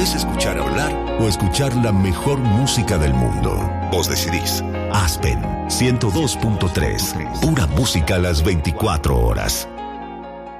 Podés escuchar hablar o escuchar la mejor música del mundo. Vos decidís. Aspen 102.3. Pura música a las 24 horas.